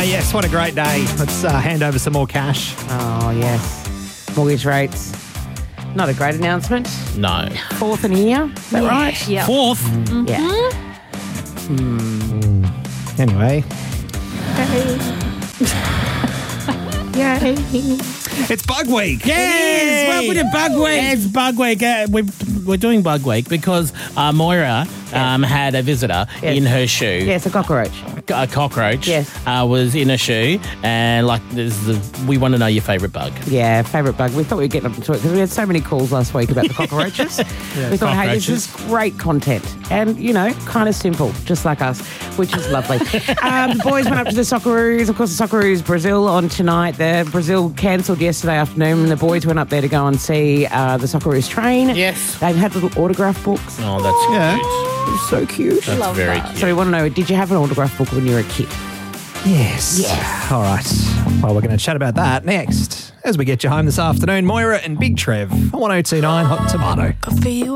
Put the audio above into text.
Yes, what a great day. Let's hand over some more cash. Oh, yes. Mortgage rates. Not a great announcement. No. Fourth in a year, is that right? Yeah. Fourth. Yeah. Anyway, Yay. it's Bug Week. Yes, welcome to Bug Week. It's Bug Week. We're doing Bug Week because Moira had a visitor in her shoe. Yes, a cockroach. A cockroach. Yes. Was in a shoe, and we want to know your favourite bug. Yeah, favourite bug. We thought we'd get up to it because we had so many calls last week about the cockroaches. We thought, hey, this is great content and, you know, kind of simple, just like us, which is lovely. The boys went up to the Socceroos. Of course, the Socceroos Brazil on tonight. The Brazil cancelled yesterday afternoon, and the boys went up there to go and see the Socceroos train. Yes. They've had little autograph books. Oh, that's cute. It's so cute. That's very cute. So we want to know, did you have an autograph book when you were a kid? Yes. All right. Well, we're going to chat about that next as we get you home this afternoon. Moira and Big Trev on 1029 Hot Tomato. For you.